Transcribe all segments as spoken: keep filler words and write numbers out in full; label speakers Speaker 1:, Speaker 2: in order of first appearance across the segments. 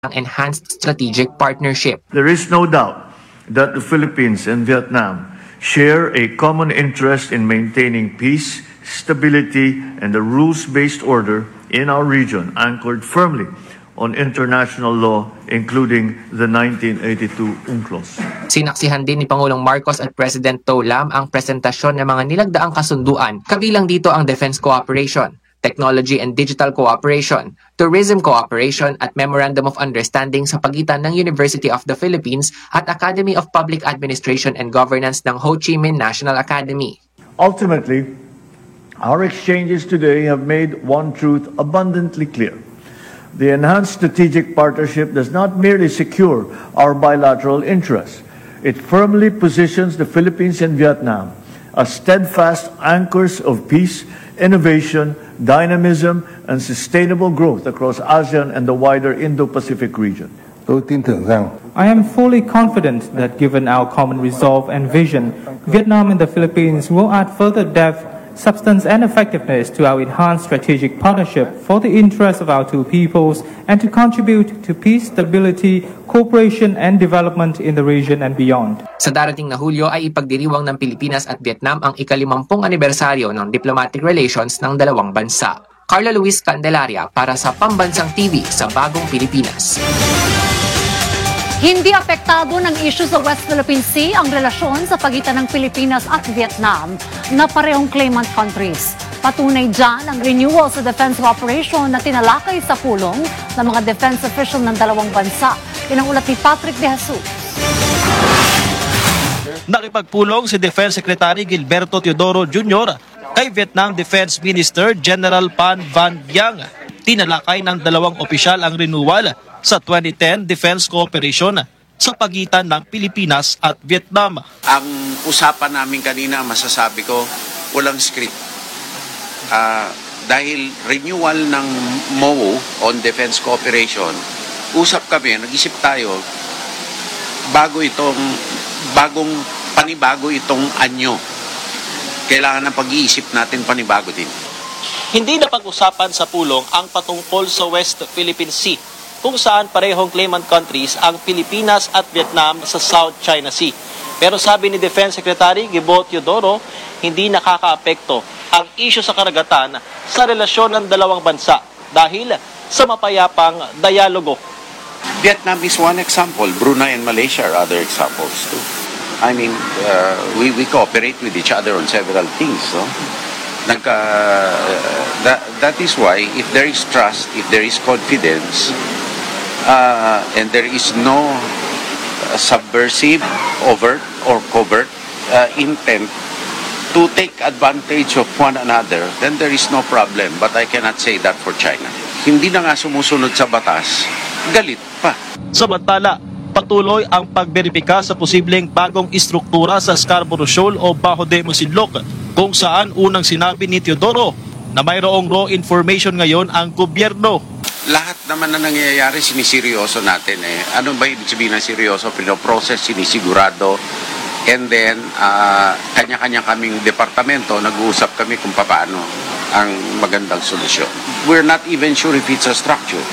Speaker 1: ng enhanced strategic partnership.
Speaker 2: There is no doubt that the Philippines and Vietnam share a common interest in maintaining peace, stability, and a rules-based order in our region, anchored firmly on international law, including the nineteen eighty-two UNCLOS.
Speaker 1: Sinaksihan din ni Pangulong Marcos at President To Lam ang presentasyon ng mga nilagdaang kasunduan, kabilang dito ang defense cooperation, technology and digital cooperation, tourism cooperation at memorandum of understanding sa pagitan ng University of the Philippines at Academy of Public Administration and Governance ng Ho Chi Minh National Academy.
Speaker 2: Ultimately, our exchanges today have made one truth abundantly clear. The enhanced strategic partnership does not merely secure our bilateral interests. It firmly positions the Philippines and Vietnam as steadfast anchors of peace, innovation, dynamism, and sustainable growth across ASEAN and the wider Indo-Pacific region.
Speaker 3: I am fully confident that given our common resolve and vision, Vietnam and the Philippines will add further depth, substance, and effectiveness to our enhanced strategic partnership for the interests of our two peoples and to contribute to peace, stability, cooperation, and development in the region and beyond.
Speaker 1: Sa darating na Hulyo ay ipagdiriwang ng Pilipinas at Vietnam ang ikalimampung anibersaryo ng diplomatic relations ng dalawang bansa. Carla Luis Candelaria para sa Pambansang T V sa Bagong Pilipinas.
Speaker 4: Hindi apektado ng issue sa West Philippine Sea ang relasyon sa pagitan ng Pilipinas at Vietnam na parehong claimant countries. Patunay dyan ang renewal sa defense cooperation na tinalakay sa pulong ng mga defense official ng dalawang bansa. Yan ang ulat ni Patrick De Jesus.
Speaker 5: Nakipagpulong si Defense Secretary Gilberto Teodoro Junior kay Vietnam Defense Minister General Pan Van Yang. Tinalakay ng dalawang opisyal ang renewal sa twenty ten Defense Cooperation sa pagitan ng Pilipinas at Vietnam.
Speaker 6: Ang usapan namin kanina, masasabi ko, walang script. Uh, dahil renewal ng M O U on Defense Cooperation, usap kami, nag-isip tayo, bago itong, bagong, panibago itong anyo. Kailangan ng pag-iisip natin panibago din.
Speaker 5: Hindi na pag-usapan sa pulong ang patungkol sa West Philippine Sea, kung saan parehong claimant countries ang Pilipinas at Vietnam sa South China Sea. Pero sabi ni Defense Secretary Gibo Teodoro, hindi nakakaapekto ang isyu sa karagatan sa relasyon ng dalawang bansa dahil sa mapayapang dialogo.
Speaker 6: Vietnam is one example. Brunei and Malaysia are other examples too. I mean, uh, we, we cooperate with each other on several things. No? Nagka, uh, that, that is why if there is trust, if there is confidence, Uh, and there is no uh, subversive, overt, or covert uh, intent to take advantage of one another, then there is no problem. But I cannot say that for China. Hindi na nga sumusunod sa batas, galit pa.
Speaker 5: Samantala, patuloy ang pagberipika sa posibleng bagong istruktura sa Scarborough Shoal o Bajo de Masinloc, kung saan unang sinabi ni Teodoro na mayroong raw information ngayon ang gobyerno.
Speaker 6: Lahat naman na nangyayari, siniseryoso natin eh. Ano ba ibig sabihin ng seryoso? Pinoprocess, sinisigurado. And then, uh, kanya-kanya kaming departamento, nag-uusap kami kung paano ang magandang solusyon. We're not even sure if it's a structure.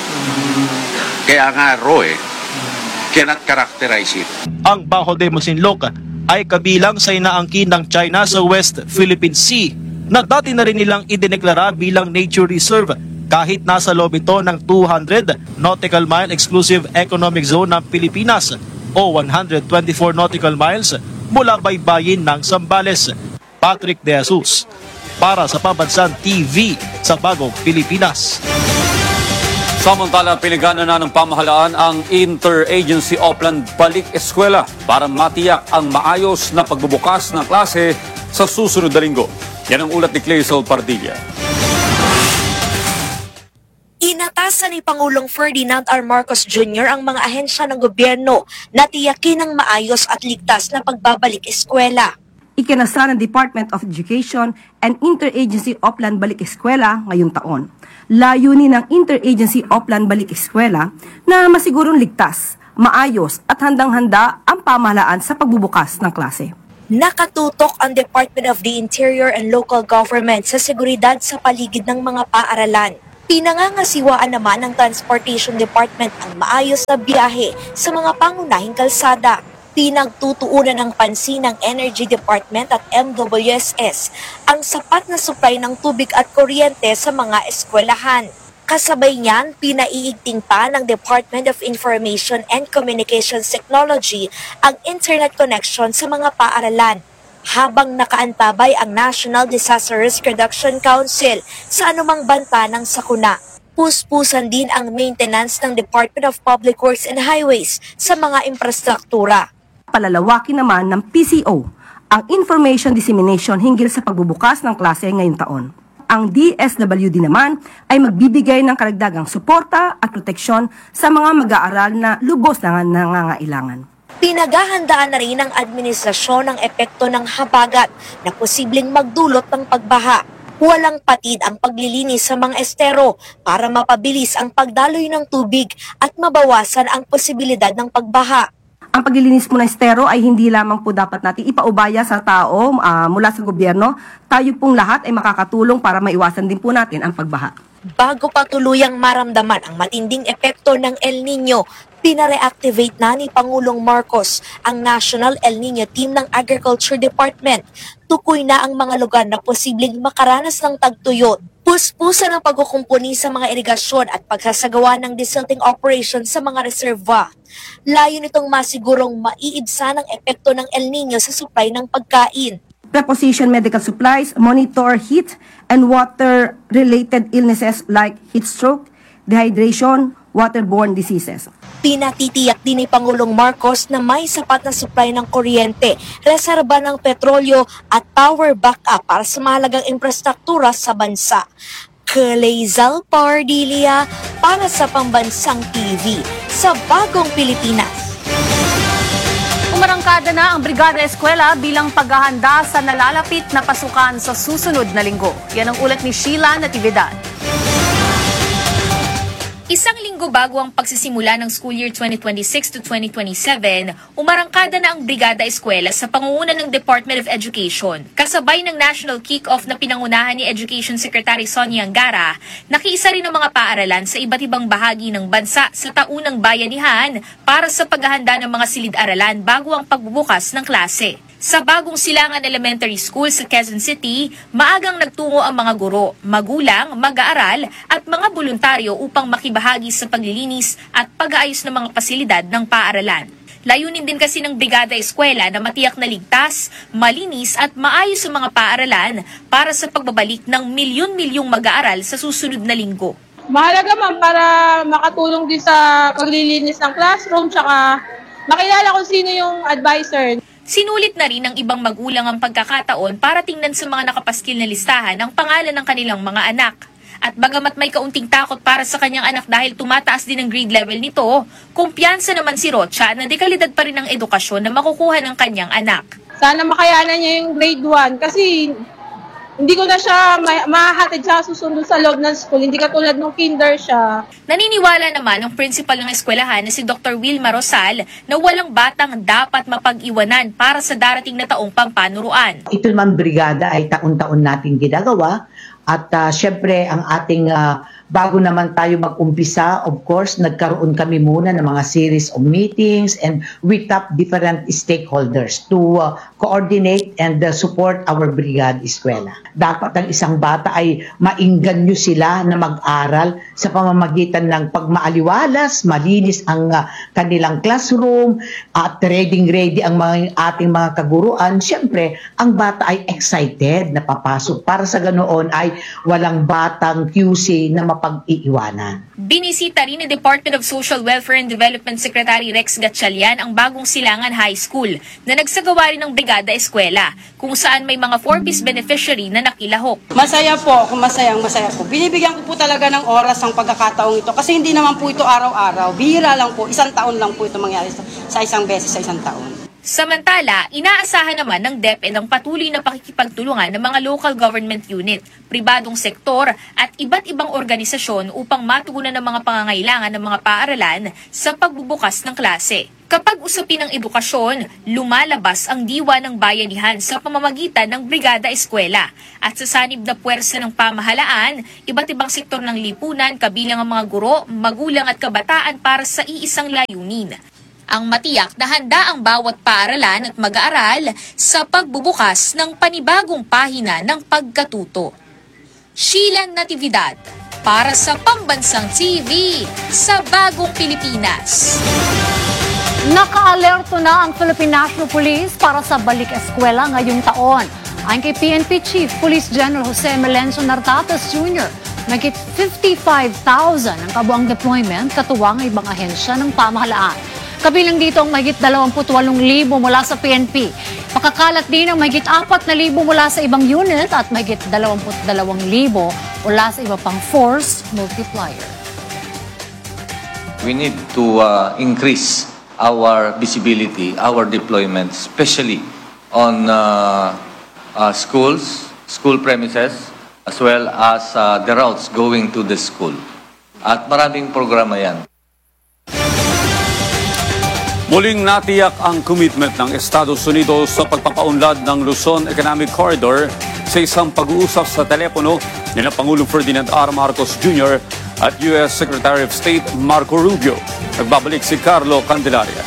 Speaker 6: Kaya nga, raw eh, cannot characterize it.
Speaker 5: Ang Bajo de Masinloc ay kabilang sa inaangkin ng China sa West Philippine Sea na dati na rin nilang idineklara bilang nature reserve kahit nasa loob ito ng two hundred nautical mile exclusive economic zone ng Pilipinas o one hundred twenty-four nautical miles mula baybayin ng Zambales. Patrick De Jesus para sa Pambansang T V sa Bagong Pilipinas.
Speaker 7: Samantala, pinagana na ng pamahalaan ang Interagency Upland Balik Eskwela para matiyak ang maayos na pagbubukas ng klase sa susunod na linggo. Yan ang ulat ni Clazel Pardilla.
Speaker 8: Inatasan ni Pangulong Ferdinand R. Marcos Junior ang mga ahensya ng gobyerno na tiyakin ang maayos at ligtas na pagbabalik eskwela.
Speaker 9: Ikinasa ng Department of Education and Interagency Upland Balik Eskwela ngayong taon. Layunin ng Interagency Upland Balik Eskwela na masigurong ligtas, maayos at handang-handa ang pamahalaan sa pagbubukas ng klase.
Speaker 8: Nakatutok ang Department of the Interior and Local Government sa seguridad sa paligid ng mga paaralan. Pinangangasiwaan naman ng Transportation Department ang maayos na biyahe sa mga pangunahing kalsada. Pinagtutuunan ng pansin ng Energy Department at M W S S ang sapat na supply ng tubig at kuryente sa mga eskwelahan. Kasabay niyan, pinaiigting pa ng Department of Information and Communications Technology ang internet connection sa mga paaralan, habang nakaantabay ang National Disaster Risk Reduction Council sa anumang banta ng sakuna. Puspusan din ang maintenance ng Department of Public Works and Highways sa mga infrastruktura.
Speaker 9: Palalawakin naman ng P C O ang information dissemination hinggil sa pagbubukas ng klase ngayong taon. Ang D S W D naman ay magbibigay ng karagdagang suporta at proteksyon sa mga mag-aaral na lubos na nangangailangan.
Speaker 8: Pinaghahandaan na rin ng administrasyon ang epekto ng habagat na posibleng magdulot ng pagbaha. Walang patid ang paglilinis sa mga estero para mapabilis ang pagdaloy ng tubig at mabawasan ang posibilidad ng pagbaha.
Speaker 9: Ang paglilinis mo ng estero ay hindi lamang po dapat natin ipaubaya sa tao uh, mula sa gobyerno. Tayo pong lahat ay makakatulong para maiwasan din po natin ang pagbaha.
Speaker 8: Bago pa tuluyang maramdaman ang matinding epekto ng El Nino, pinareactivate na ni Pangulong Marcos ang National El Nino Team ng Agriculture Department. Tukoy na ang mga lugar na posibleng makaranas ng tagtuyot. Puspusan ang pagkukumpuni sa mga irigasyon at pagsasagawa ng desilting operation sa mga reserva. Layo nitong masigurong maiibsa ng epekto ng El Nino sa supply ng pagkain.
Speaker 9: Preposition medical supplies, monitor heat and water-related illnesses like heat stroke, dehydration, waterborne diseases.
Speaker 8: Pinatitiyak din ni Pangulong Marcos na may sapat na supply ng kuryente, reserba ng petrolyo at power backup para sa mahalagang infrastruktura sa bansa. Kalezal Pardilia para sa Pambansang T V sa Bagong Pilipinas.
Speaker 4: Umarangkada na ang Brigada Eskwela bilang paghahanda sa nalalapit na pasukan sa susunod na linggo. Yan ang ulat ni Sheila Natividad.
Speaker 10: Isang linggo bago ang pagsisimula ng school year twenty twenty-six to twenty twenty-seven, umarangkada na ang Brigada Eskwela sa pangunguna ng Department of Education. Kasabay ng national kick-off na pinangunahan ni Education Secretary Sonia Angara, nakiisa rin ang mga paaralan sa iba't ibang bahagi ng bansa sa taunang bayanihan para sa paghahanda ng mga silid-aralan bago ang pagbubukas ng klase. Sa bagong Silangan Elementary School sa Quezon City, maagang nagtungo ang mga guro, magulang, mag-aaral at mga voluntaryo upang makibahagi sa paglilinis at pag-aayos ng mga pasilidad ng paaralan. Layunin din kasi ng Brigada Eskwela na matiyak na ligtas, malinis at maayos ang mga paaralan para sa pagbabalik ng milyon-milyong mag-aaral sa susunod na linggo.
Speaker 11: Mahalaga man para makatulong din sa paglilinis ng classroom tsaka makilala kung sino yung advisor.
Speaker 10: Sinulit na rin ng ibang magulang ang pagkakataon para tingnan sa mga nakapaskil na listahan ang pangalan ng kanilang mga anak. At bagamat may kaunting takot para sa kanyang anak dahil tumataas din ang grade level nito, kumpiyansa naman si Rocha na dekalidad pa rin ang edukasyon na makukuha ng kanyang anak.
Speaker 11: Sana makayanan niya yung grade one kasi hindi ko na siya ma- mahahatid sa susunod sa loob ng school. Hindi katulad nung kinder siya.
Speaker 10: Naniniwala naman ang principal ng eskwelahan na si Doctor Wilma Rosal na walang batang dapat mapag-iwanan para sa darating na taong pampanuruan.
Speaker 12: Ito naman brigada ay taon-taon natin ginagawa at uh, syempre ang ating uh, bago naman tayo mag-umpisa, of course, nagkaroon kami muna ng mga series of meetings and we tap different stakeholders to uh, coordinate and uh, support our Brigada Eskwela. Dapat ang isang bata ay mainganyo sila na mag-aral sa pamamagitan ng pagmaaliwalas, malinis ang uh, kanilang classroom, at uh, ready-ready ang mga, ating mga kaguruan. Siyempre, ang bata ay excited na papasok. Para sa ganoon ay walang batang Q C na pag-iiwanan.
Speaker 10: Binisita rin ni Department of Social Welfare and Development Secretary Rex Gatchalian ang bagong Silangan High School na nagsagawa rin ng Brigada Eskwela kung saan may mga four-piece beneficiary na nakilahok.
Speaker 13: Masaya po, kung masayang masaya po. Binibigyan ko po talaga ng oras ang pagkakataong ito kasi hindi naman po ito araw-araw. Bihira lang po, isang taon lang po ito mangyari sa isang beses sa isang taon.
Speaker 10: Samantala, inaasahan naman ng DepEd ang patuloy na pakikipagtulungan ng mga local government unit, pribadong sektor at iba't ibang organisasyon upang matugunan ang mga pangangailangan ng mga paaralan sa pagbubukas ng klase. Kapag usapin ng edukasyon, lumalabas ang diwa ng bayanihan sa pamamagitan ng Brigada Eskwela. At sa sanib na puwersa ng pamahalaan, iba't ibang sektor ng lipunan kabilang ang mga guro, magulang at kabataan para sa iisang layunin. Ang matiyak na handa ang bawat paaralan at mag-aaral sa pagbubukas ng panibagong pahina ng pagkatuto. Sheila Natividad, para sa Pambansang T V sa Bagong Pilipinas.
Speaker 4: Naka-alerto na ang Philippine National Police para sa balik eskwela ngayong taon. Ayon kay P N P Chief Police General Jose Melencio Nartates Junior, mahigit fifty-five thousand ang kabuang deployment katuwang ang ibang ahensya ng pamahalaan. Kabilang dito ang mahigit dalawampu't-walong libo mula sa P N P. Pakakalat din ang mahigit apat na libo mula sa ibang unit at mahigit dalawampu't-dalawang libo mula sa iba pang force multiplier.
Speaker 14: We need to uh, increase our visibility, our deployment, especially on uh, uh, schools, school premises, as well as uh, the routes going to the school. At maraming programa yan.
Speaker 7: Muling natiyak ang commitment ng Estados Unidos sa pagpapaunlad ng Luzon Economic Corridor sa isang pag-uusap sa telepono ni na Pangulong Ferdinand R. Marcos Junior at U S Secretary of State Marco Rubio. Nagbabalik si Carlo Candelaria.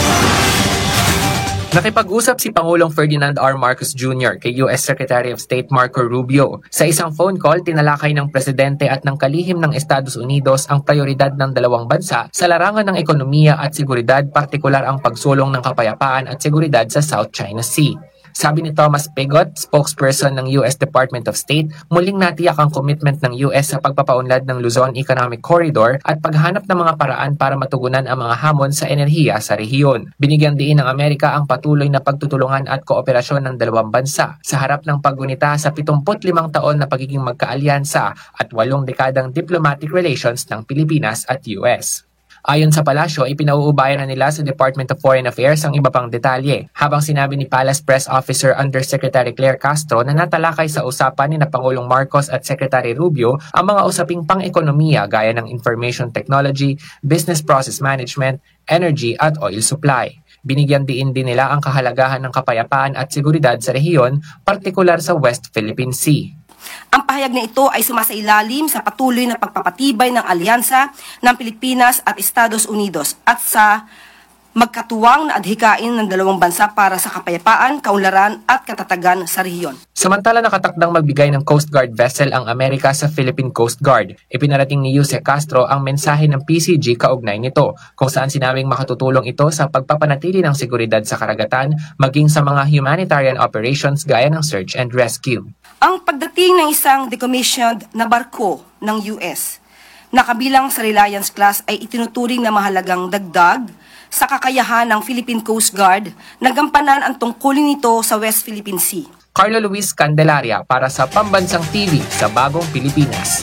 Speaker 1: Nakipag-usap si Pangulong Ferdinand R. Marcos Junior kay U S Secretary of State Marco Rubio. Sa isang phone call, tinalakay ng Presidente at ng kalihim ng Estados Unidos ang prioridad ng dalawang bansa sa larangan ng ekonomiya at seguridad, partikular ang pagsulong ng kapayapaan at seguridad sa South China Sea. Sabi ni Thomas Pegot, spokesperson ng U S Department of State, muling natiyak ang commitment ng U S sa pagpapaunlad ng Luzon Economic Corridor at paghanap ng mga paraan para matugunan ang mga hamon sa enerhiya sa rehiyon. Binigyan din ng Amerika ang patuloy na pagtutulungan at kooperasyon ng dalawang bansa sa harap ng paggunita sa pitungput limang taon na pagiging magkaalyansa at walong dekadang diplomatic relations ng Pilipinas at U S. Ayon sa palasyo, ipinauubayan na nila sa Department of Foreign Affairs ang iba pang detalye, habang sinabi ni Palace Press Officer Undersecretary Claire Castro na natalakay sa usapan ni na Pangulong Marcos at Secretary Rubio ang mga usaping pang-ekonomiya gaya ng information technology, business process management, energy at oil supply. Binigyan diin din nila ang kahalagahan ng kapayapaan at seguridad sa rehiyon, partikular sa West Philippine Sea.
Speaker 9: Ang pahayag na ito ay sumasailalim sa patuloy na pagpapatibay ng alyansa ng Pilipinas at Estados Unidos at sa magkatuwang na adhikain ng dalawang bansa para sa kapayapaan, kaunlaran at katatagan sa rehiyon.
Speaker 1: Samantala nakatakdang magbigay ng Coast Guard vessel ang Amerika sa Philippine Coast Guard. Ipinarating ni Jose Castro ang mensahe ng P C G kaugnay nito, kung saan sinabing makatutulong ito sa pagpapanatili ng seguridad sa karagatan, maging sa mga humanitarian operations gaya ng search and rescue.
Speaker 9: Ang pagdating ng isang decommissioned na barko ng U S na kabilang sa Reliance class ay itinuturing na mahalagang dagdag sa kakayahan ng Philippine Coast Guard na gampanan ang tungkulin nito sa West Philippine Sea.
Speaker 1: Carlo Luis Candelaria para sa Pambansang T V sa Bagong Pilipinas.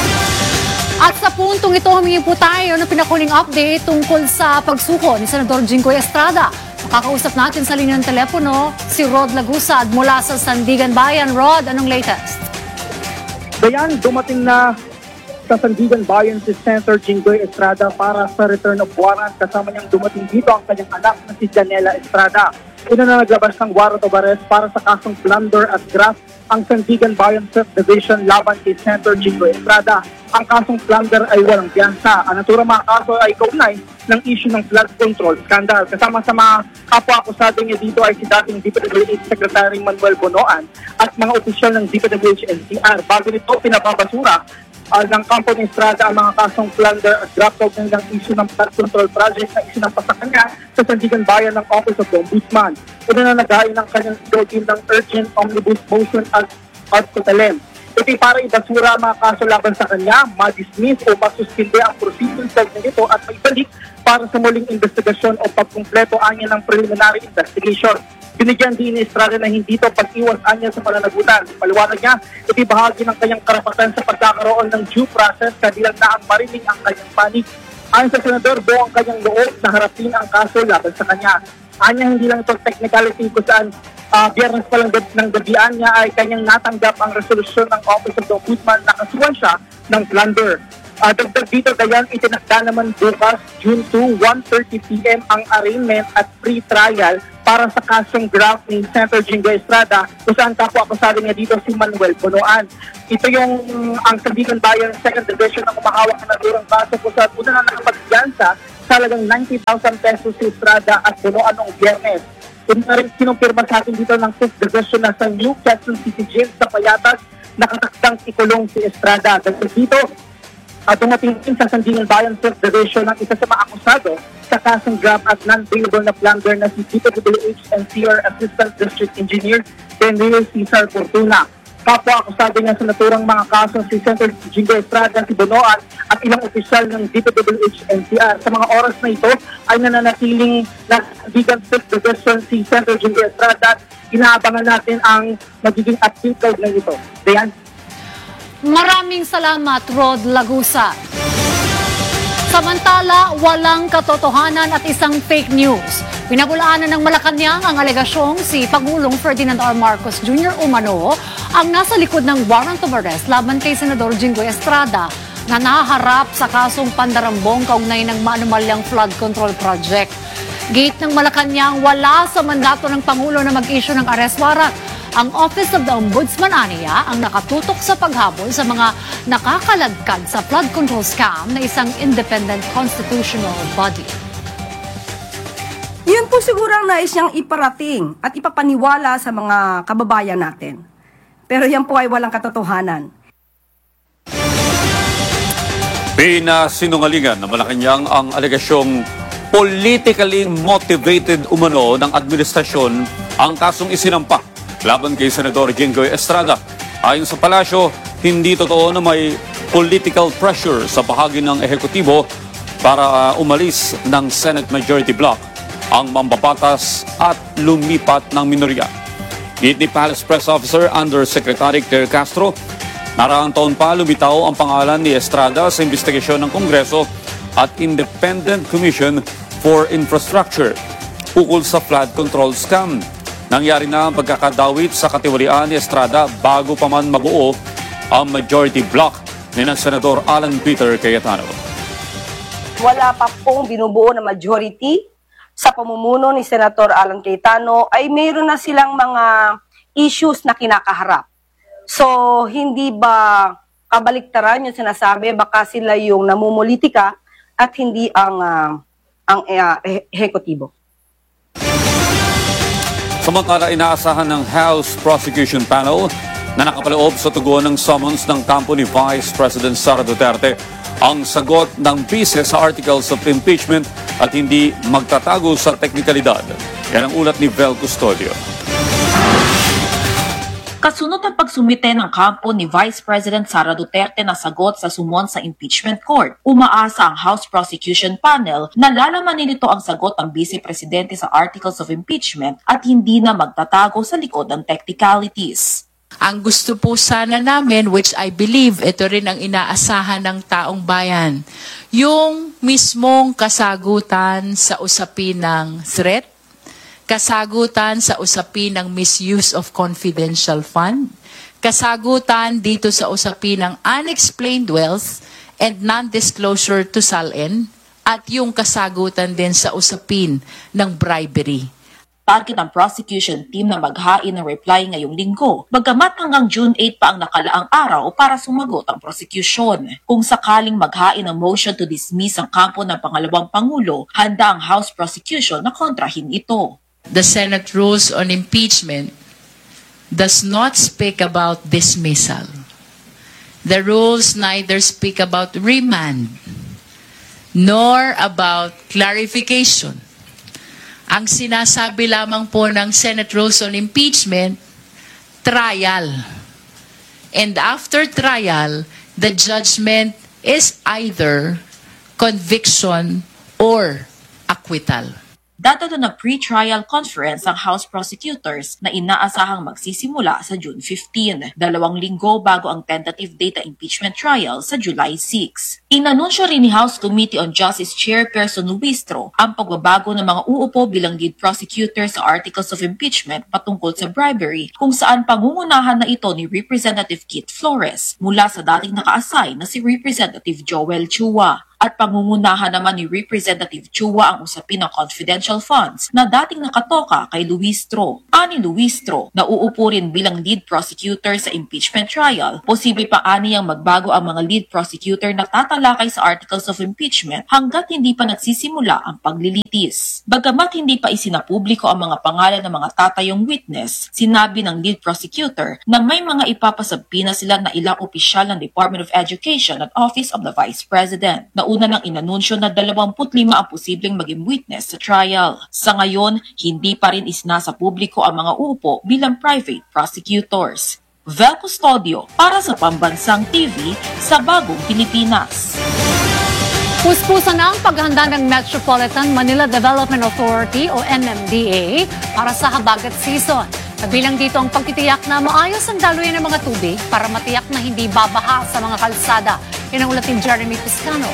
Speaker 4: At sa puntong ito, humingi po tayo ng pinakuling update tungkol sa pagsuko ni Senador Jinggoy Estrada. Makakausap natin sa linya ng telepono si Rod Lagusad mula sa Sandigan Bayan. Rod, anong latest?
Speaker 15: Bayan, dumating na sa Sandigan Bayan si Senator Jinggoy Estrada para sa return of warrant. Kasama niyang dumating dito ang kanyang anak na si Janela Estrada. Una na naglabas ng warrant of arrest para sa kasong plunder at graft ang Sandigan Bayan Fifth Division laban kay Senator Jinggoy Estrada. Ang kasong plunder ay walang piyansa. Ang naturang mga kaso ay kaugnay ng issue ng flood control scandal. Kasama sa mga kapwa-akusado niya dito ay si dating D P W H Secretary Manuel Bonoan at mga opisyal ng D P W H N C R. Bago nito, pinababasura Uh, ng kampo ng Estrada ang mga kasong plunder at graft ng issue ng flood control project na isinampas sa kanya sa Sandigan Bayan ng Office of the Ombudsman. Una na naghain ng kanyang dogin ng urgent omnibus motion at at kutalem. Ito'y para ibasura ang mga kaso laban sa kanya, ma-dismiss o masuspinde ang proceedings sa nito at maibalik para sa muling investigasyon o pagkumpleto anya ng preliminary investigation. Binigyan din ni Estrada na hindi ito pag-iwas anya sa pananagutan. Paliwanag niya, ito'y bahagi ng kanyang karapatan sa pagkakaroon ng due process kabilang na ang marinig ang kanyang panig. Ayon sa senador, buo ang kanyang loob na harapin ang kaso laban sa kanya. Anya hindi lang ito technicality kung saan uh, biyernes pa lang ng gabian niya ay kanyang natanggap ang resolusyon ng Office of the Ombudsman na kasuhan siya ng plunder. Uh, dagdag dito, Dayan, itinakda naman bukas, June second, one thirty p m ang arraignment at pre-trial para sa kasong graft ni Senator Jinggoy Estrada, kung saan kapwa-akusado niya dito si Manuel Bunuan. Ito yung ang Sandigan Bayan second Division na kumahawak na naturang kaso, kung saan una na nakapagpiyansa sa halagang ninety thousand pesos si Estrada at Bunuan noong Biyernes. Ito na rin kinumpirma sa atin dito ng fifth Division na sa New Quezon City Jail sa Payatas, nakatakdang ikulong si Estrada. Dagdag dito, at dumating din sa Sandigan Bayan fifth Division ng isa sa mga akusado sa kasong grab at non-bailable na plunder na si D P W H N C R Assistant District Engineer Daniel Cesar Fortuna. Kapwa-akusado niya sa naturang mga kaso si Senator Jinggoy Estrada, si Bunuan at ilang opisyal ng D P W H N C R. Sa mga oras na ito ay nananatiling na Sandigan fifth Division si Senator Jinggoy Estrada. Inaabangan natin ang magiging update na ito. Dayan.
Speaker 4: Maraming salamat, Rod Lagusa. Samantala, walang katotohanan at isang fake news. Pinabulaanan ng Malacanang ang alegasyong si Pangulong Ferdinand R. Marcos Junior umano ang nasa likod ng warrant of arrest laban kay Senador Jinggoy Estrada na nahaharap sa kasong pandarambong kaugnay ng maanumalyang flood control project. Gate ng Malacanang, wala sa mandato ng Pangulo na mag-issue ng arrest warrant. Ang Office of the Ombudsman aniya ang nakatutok sa paghabol sa mga nakakaladkad sa flood control scam na isang independent constitutional body.
Speaker 9: Yun po siguro ang nais niyang iparating at ipapaniwala sa mga kababayan natin. Pero yan po ay walang katotohanan.
Speaker 7: Pinasinungalingan na Malacanang ang alegasyong politically motivated umano ng administrasyon ang kasong isinampa laban kay Senador Jinggoy Estrada. Ayon sa palasyo, hindi totoo na may political pressure sa bahagi ng ehekutibo para uh, umalis ng Senate Majority Bloc ang mambabatas at lumipat ng minorya. Git ni Palace Press Officer Undersecretary Claire Castro, naraang taon pa lumitaw ang pangalan ni Estrada sa investigasyon ng Kongreso at Independent Commission for Infrastructure ukol sa flood control scam. Nangyari na ang pagkakadawit sa katiwalian ni Estrada bago pa man mabuo ang majority block ni ng Senador Alan Peter Cayetano.
Speaker 9: Wala pa pong binubuo na majority sa pamumuno ni Senator Alan Cayetano ay mayroon na silang mga issues na kinakaharap. So, hindi ba kabaliktaran yung sinasabi, baka sila yung namumulitika at hindi ang, uh, ang uh, ehekutibo.
Speaker 7: Samantala, inaasahan ng House Prosecution Panel na nakapaloob sa tugon ng summons ng kampo ni Vice President Sara Duterte ang sagot ng bise sa articles of impeachment at hindi magtatago sa teknikalidad. Yan ang ulat ni Vel Custodio.
Speaker 16: Kasunod ang pagsumite ng kampo ni Vice President Sara Duterte na sagot sa sumon sa impeachment court, umaasa ang House Prosecution Panel na lalamanin nito ang sagot ng Vice Presidente sa articles of impeachment at hindi na magtatago sa likod ng technicalities.
Speaker 17: Ang gusto po sana namin, which I believe ito rin ang inaasahan ng taong bayan, yung mismong kasagutan sa usapin ng threat, kasagutan sa usapin ng misuse of confidential fund, kasagutan dito sa usapin ng unexplained wealth and non-disclosure to S A L N, at yung kasagutan din sa usapin ng bribery.
Speaker 16: Target ang prosecution team na maghain ng reply ngayong linggo, bagamat hanggang June eighth pa ang nakalaang araw para sumagot ang prosecution. Kung sakaling maghain ng motion to dismiss ang kampo ng pangalawang Pangulo, handa ang House Prosecution na kontrahin ito.
Speaker 17: The Senate rules on impeachment does not speak about dismissal. The rules neither speak about remand nor about clarification. Ang sinasabi lamang po ng Senate rules on impeachment, trial. And after trial, the judgment is either conviction or acquittal.
Speaker 16: Dato na pre-trial conference ang House prosecutors na inaasahang magsisimula sa June fifteenth, dalawang linggo bago ang tentative date impeachment trial sa July sixth. Inanunsyo rin ni House Committee on Justice Chairperson Luistro ang pagbabago ng mga uupo bilang lead prosecutor sa articles of impeachment patungkol sa bribery, kung saan pangungunahan na ito ni Representative Kit Flores mula sa dating naka-assign na si Representative Joel Chua. At pangungunahan naman ni Representative Chua ang usapin ng confidential funds na dating nakatoka kay Luistro. Ani Luistro, na uupo rin bilang lead prosecutor sa impeachment trial, posible pa ani ang magbago ang mga lead prosecutor na tatalakay sa articles of impeachment hanggat hindi pa nagsisimula ang paglilitis. Bagamat hindi pa isinapubliko ang mga pangalan ng mga tatayong witness, sinabi ng lead prosecutor na may mga ipapasabpi na sila na ilang opisyal ng Department of Education at Office of the Vice President. Na una nang inanunsyo na dalawampu't lima ang posibleng maging witness sa trial. Sa ngayon, hindi pa rin isinasa publiko ang mga uupo bilang private prosecutors. Vel Custodio para sa Pambansang T V sa Bagong Pilipinas.
Speaker 4: Puspusan na ang paghahanda ng Metropolitan Manila Development Authority o M M D A para sa habagat season. Kabilang dito ang pagtitiyak na maayos ang daluyan ng mga tubig para matiyak na hindi babaha sa mga kalsada. Yan ang ulat ni Jeremy Piscano.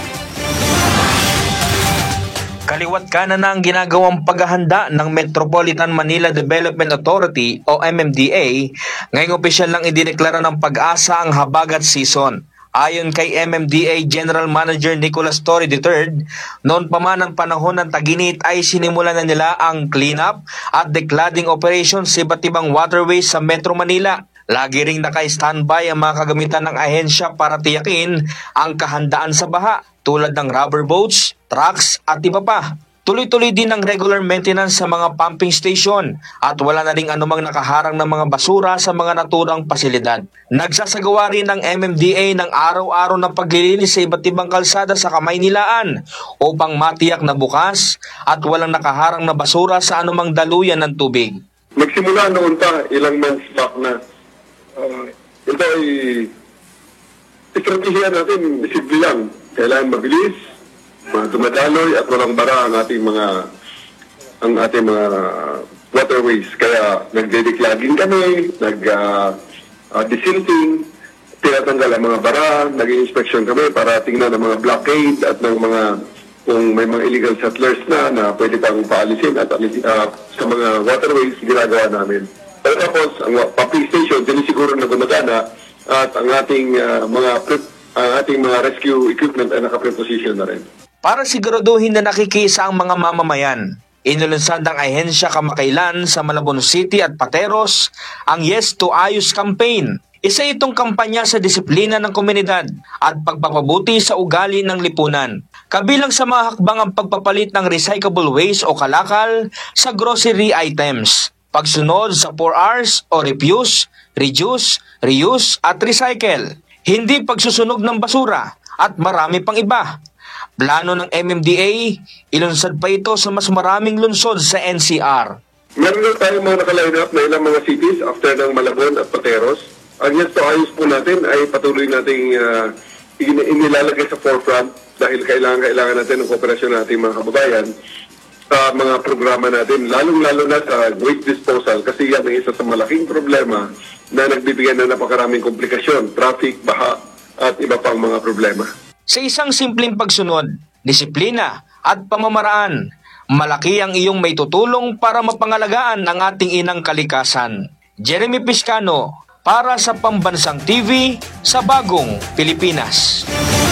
Speaker 18: Kaliwat kanan na ang ginagawang paghahanda ng Metropolitan Manila Development Authority o M M D A. Ngayong opisyal lang idineklara ng Pag-asa ang habagat season. Ayon kay M M D A General Manager Nicolas Torre the third, noon pa man ang panahon ng tag-init ay sinimulan na nila ang cleanup at decladding operations sa iba't ibang waterways sa Metro Manila. Lagi ring naka-standby ang mga kagamitan ng ahensya para tiyakin ang kahandaan sa baha, tulad ng rubber boats, trucks at iba pa. Tuloy-tuloy din ang regular maintenance sa mga pumping station at wala na ring anumang nakaharang ng mga basura sa mga naturang pasilidad. Nagsasagawa rin ng M M D A ng araw-araw na paglilinis sa iba't ibang kalsada sa Kamaynilaan upang matiyak na bukas at walang nakaharang na basura sa anumang daluyan ng tubig.
Speaker 19: Magsimula noon pa, ilang months back na, uh, ito ay estratehiya natin, simple lang. Kailangan mabilis, mga dumadaloy at walang bara ang ating mga ang ating mga waterways. Kaya nagde-declogging kami, nag-desilting, uh, uh, tinatanggal ang mga bara, nag-inspection kami para tingnan ang mga blockade at ng mga kung may mga illegal settlers na na pwede pang paalisin at uh, sa mga waterways ginagawa namin. Pero tapos, ang pumping station, din siguro na gumagana at ang ating uh, mga ang ating mga rescue equipment ay naka-preposition na rin.
Speaker 18: Para siguraduhin na nakikisa ang mga mamamayan, inulunsad ng ahensya kamakailan sa Malabon City at Pateros ang Yes to Ayos campaign. Isa itong kampanya sa disiplina ng komunidad at pagpapabuti sa ugali ng lipunan. Kabilang sa mga hakbang ang pagpapalit ng recyclable waste o kalakal sa grocery items. Pagsunod sa four R's o refuse, reduce, reuse at recycle. Hindi pagsusunog ng basura at marami pang iba. Plano ng M M D A, ilunsad pa ito sa mas maraming lungsod sa N C R.
Speaker 19: Meron na tayong mga nakaline up na ilang mga cities after ng Malabon at Pateros. Ang Yes to Ayos po natin ay patuloy nating uh, inilalagay sa forefront dahil kailangan-kailangan natin ng kooperasyon nating mga kababayan sa uh, mga programa natin, lalong-lalo na sa waste disposal kasi yan ay isa sa malaking problema na nagbibigyan na napakaraming komplikasyon, traffic, baha at iba pang mga problema.
Speaker 18: Sa isang simpleng pagsunod, disiplina at pamamaraan, malaki ang iyong may tutulong para mapangalagaan ang ating inang kalikasan. Jeremy Piscano para sa Pambansang T V sa Bagong Pilipinas.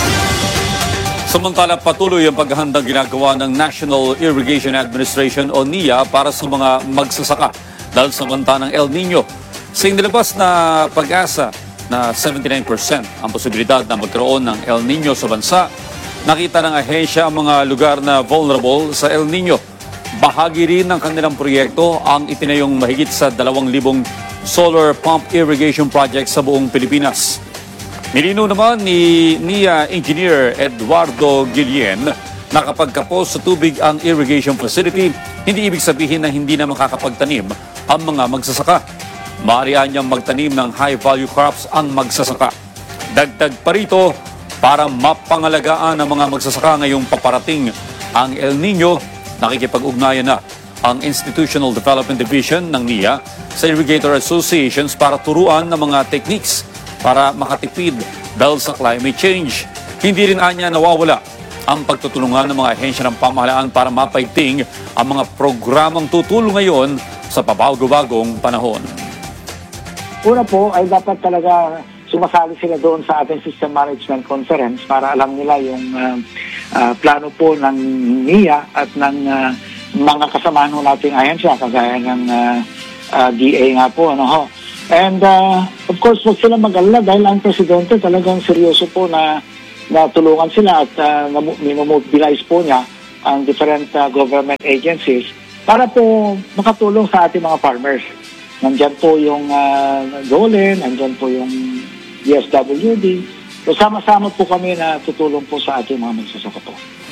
Speaker 7: Samantala, patuloy ang paghahandang ginagawa ng National Irrigation Administration o N I A para sa mga magsasaka dahil sa banta ng El Nino. Sa inilabas na pag-asa na seventy-nine percent ang posibilidad na magkaroon ng El Nino sa bansa, nakita ng ahensya ang mga lugar na vulnerable sa El Nino. Bahagi rin ng kanilang proyekto ang itinayong mahigit sa dalawang libong solar pump irrigation project sa buong Pilipinas. Nilinaw naman ni N I A Engineer Eduardo Guillen na kapag kapos sa tubig ang irrigation facility, hindi ibig sabihin na hindi na makakapagtanim ang mga magsasaka. Maaari niyang magtanim ng high-value crops ang magsasaka. Dagdag pa rito, para mapangalagaan ng mga magsasaka ngayong paparating ang El Nino, Nakikipag-ugnayan na ang Institutional Development Division ng N I A sa irrigator associations para turuan ng mga techniques para makatipid dahil sa climate change. Hindi rin anya nawawala ang pagtutulungan ng mga ahensya ng pamahalaan para mapaigting ang mga programang tutulong ngayon sa pabago-bagong panahon.
Speaker 15: Una po ay dapat talaga sumasali sila doon sa ating System Management Conference para alam nila yung uh, uh, plano po ng N I A at ng uh, mga kasamahan ng nating ahensya kagaya ng uh, uh, D A nga po. Ano ho. And uh, of course, huwag sila mag-alala dahil ang Presidente talagang seryoso po na, na tulungan sila at uh, minomobilize po niya ang different uh, government agencies para po makatulong sa ating mga farmers. Nandyan po yung uh, Dole, nandyan po yung D S W D. So sama-sama po kami na tutulong po sa ating mga magsasaka po.